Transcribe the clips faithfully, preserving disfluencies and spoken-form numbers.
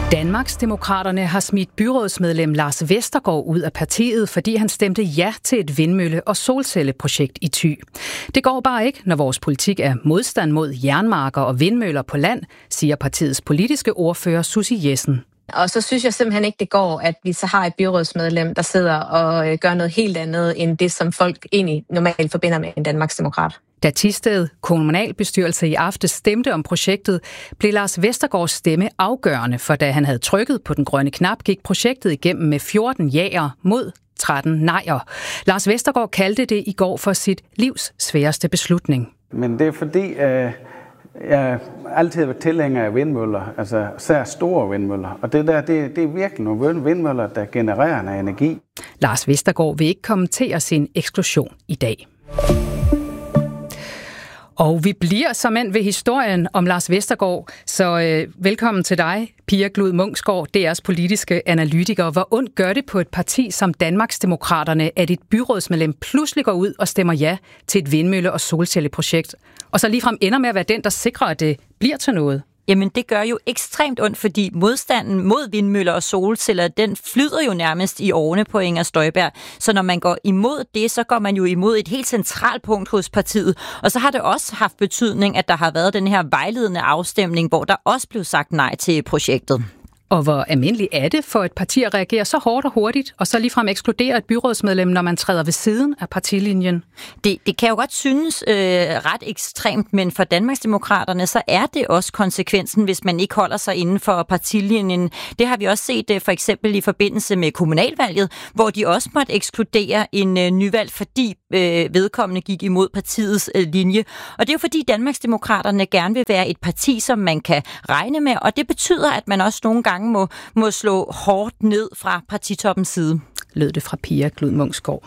Danmarksdemokraterne har smidt byrådsmedlem Lars Vestergaard ud af partiet, fordi han stemte ja til et vindmølle- og solcelleprojekt i Thy. Det går bare ikke, når vores politik er modstand mod jernmarker og vindmøller på land, siger partiets politiske ordfører Susie Jessen. Og så synes jeg simpelthen ikke, det går, at vi så har et byrådsmedlem, der sidder og gør noget helt andet, end det, som folk egentlig normalt forbinder med en Danmarksdemokrat. Da Thisted kommunalbestyrelse i aftes stemte om projektet, blev Lars Vestergaards stemme afgørende, for da han havde trykket på den grønne knap, gik projektet igennem med fjorten jaer mod tretten nejer. Lars Vestergaard kaldte det i går for sit livs sværeste beslutning. Men det er fordi, øh, jeg altid har været tilhænger af vindmøller, altså sær store vindmøller. Og det der, det, det er virkelig nogle vindmøller, der genererer noget energi. Lars Vestergaard vil ikke kommentere sin eksklusion i dag. Og vi bliver som end ved historien om Lars Vestergaard, så øh, velkommen til dig, Pia Glud Munksgaard, D R's politiske analytiker. Hvor ondt gør det på et parti som Danmarksdemokraterne, at et byrådsmedlem pludselig går ud og stemmer ja til et vindmølle- og solcelleprojekt, og så ligefrem ender med at være den, der sikrer, at det bliver til noget? Jamen, det gør jo ekstremt ondt, fordi modstanden mod vindmøller og solceller, den flyder jo nærmest i årene på Inger Støjberg. Så når man går imod det, så går man jo imod et helt centralt punkt hos partiet. Og så har det også haft betydning, at der har været den her vejledende afstemning, hvor der også blev sagt nej til projektet. Og hvor almindeligt er det for et parti at reagere så hårdt og hurtigt, og så ligefrem ekskludere et byrådsmedlem, når man træder ved siden af partilinjen? Det, det kan jo godt synes øh, ret ekstremt, men for Danmarksdemokraterne, så er det også konsekvensen, hvis man ikke holder sig inden for partilinjen. Det har vi også set øh, for eksempel i forbindelse med kommunalvalget, hvor de også måtte ekskludere en øh, nyvalg, fordi øh, vedkommende gik imod partiets øh, linje. Og det er jo fordi Danmarksdemokraterne gerne vil være et parti, som man kan regne med, og det betyder, at man også nogle gange Må, må slå hårdt ned fra partitoppens side. Lød det fra Pia Glud Munksgaard.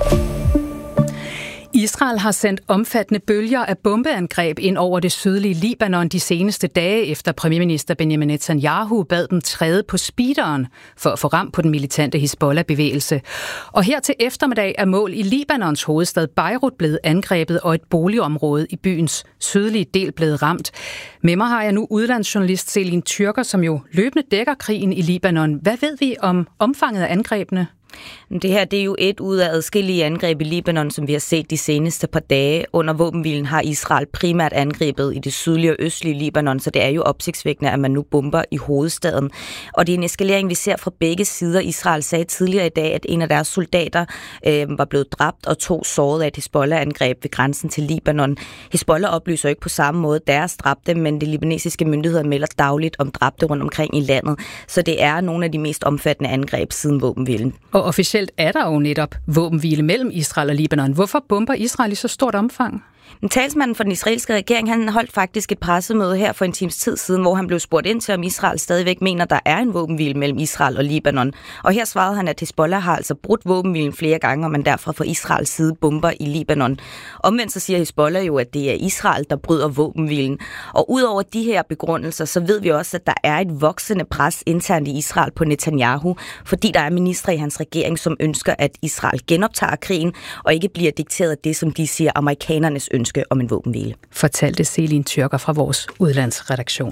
Israel har sendt omfattende bølger af bombeangreb ind over det sydlige Libanon de seneste dage, efter premierminister Benjamin Netanyahu bad dem træde på speederen for at få ramt på den militante Hizbollah-bevægelse. Og her til eftermiddag er mål i Libanons hovedstad Beirut blevet angrebet, og et boligområde i byens sydlige del blevet ramt. Med mig har jeg nu udlandsjournalist Selin Tyrker, som jo løbende dækker krigen i Libanon. Hvad ved vi om omfanget af angrebene? Det her det er jo et ud af adskillige angreb i Libanon, som vi har set de seneste par dage. Under våbenhvilen har Israel primært angrebet i det sydlige og østlige Libanon, så det er jo opsigtsvækkende, at man nu bomber i hovedstaden. Og det er en eskalering, vi ser fra begge sider. Israel sagde tidligere i dag, at en af deres soldater øh, var blevet dræbt og to såret af et Hizbollah-angreb ved grænsen til Libanon. Hizbollah oplyser ikke på samme måde deres dræbte, men de libanesiske myndigheder melder dagligt om dræbte rundt omkring i landet. Så det er nogle af de mest omfattende angreb siden våbenhvilen. Og officielt er der jo netop våbenhvile mellem Israel og Libanon. Hvorfor bomber Israel i så stort omfang? En talsmanden for den israelske regering, han holdt faktisk et pressemøde her for en times tid siden, hvor han blev spurgt ind til, om Israel stadigvæk mener, der er en våbenhvile mellem Israel og Libanon. Og her svarede han, at Hizbollah har altså brudt våbenhvilen flere gange, og man derfor fra Israels side bomber i Libanon. Omvendt så siger Hizbollah jo, at det er Israel, der bryder våbenhvilen. Og udover de her begrundelser, så ved vi også, at der er et voksende pres internt i Israel på Netanyahu, fordi der er ministre i hans regering, som ønsker, at Israel genoptager krigen, og ikke bliver dikteret af det, som de siger, amerikanernes ønske om en våbenhvile. Fortalte Selin Tyrker fra vores udlandsredaktion.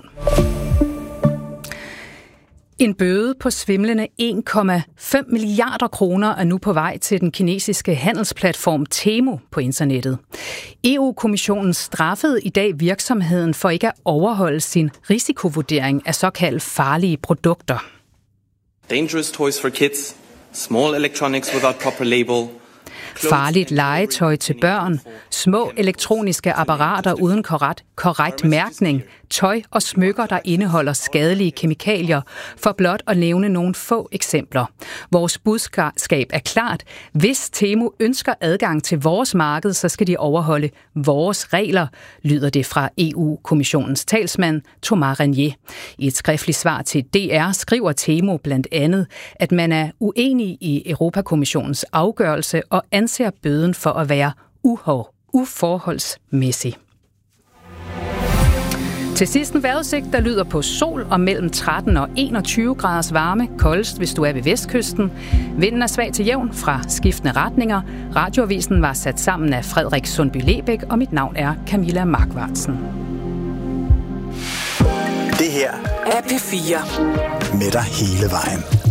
En bøde på svimlende en komma fem milliarder kroner er nu på vej til den kinesiske handelsplatform Temu på internettet. E U-kommissionen straffede i dag virksomheden for ikke at overholde sin risikovurdering af såkaldt farlige produkter. Dangerous toys for kids, small electronics without proper label. Farligt legetøj til børn, små elektroniske apparater uden korrekt, korrekt mærkning, tøj og smykker, der indeholder skadelige kemikalier, for blot at nævne nogle få eksempler. Vores budskab er klart. Hvis Temu ønsker adgang til vores marked, så skal de overholde vores regler, lyder det fra E U-kommissionens talsmand Thomas Renier. I et skriftligt svar til D R skriver Temu blandt andet, at man er uenig i Europakommissionens afgørelse og anser bøden for at være uhår, uforholdsmæssig. Til sidst en vejrudsigt, der lyder på sol og mellem tretten og enogtyve graders varme, koldest hvis du er ved vestkysten. Vinden er svag til jævn fra skiftende retninger. Radioavisen var sat sammen af Frederik Sundby Lebæk, og mit navn er Camilla Markvartsen. Det her er P fire. Med dig hele vejen.